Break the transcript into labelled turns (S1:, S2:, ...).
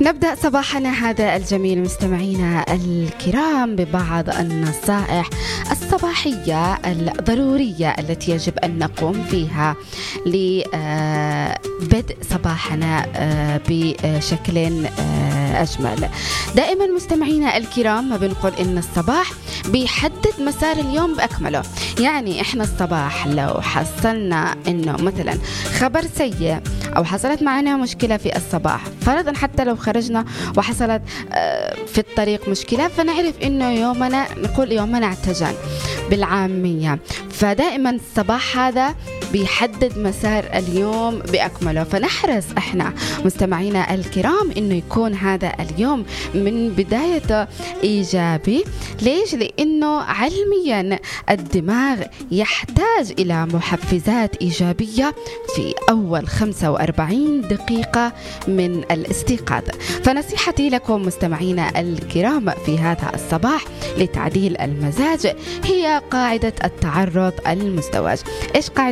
S1: نبدأ صباحنا هذا الجميل مستمعينا الكرام ببعض النصائح الصباحية الضرورية التي يجب أن نقوم فيها لبدء صباحنا بشكل أجمل. دائما مستمعينا الكرام ما بنقول إن الصباح بيحدد مسار اليوم بأكمله. يعني إحنا الصباح لو حصلنا إنه مثلا خبر سيء أو حصلت معنا مشكلة في الصباح، فرضا حتى لو خرجنا وحصلت في الطريق مشكلة، فنعرف إنه يومنا، نقول يومنا اعتجل بالعامية. فدائما الصباح هذا بيحدد مسار اليوم بأكمله، فنحرص إحنا مستمعينا الكرام إنه يكون هذا اليوم من بدايته إيجابي. ليش؟ لأنه علميا الدماغ يحتاج إلى محفزات إيجابية في أول 45 دقيقة من الاستيقاظ. فنصيحتي لكم مستمعينا الكرام في هذا الصباح لتعديل المزاج هي قاعدة التعرض المزدوج. إيش قاعدة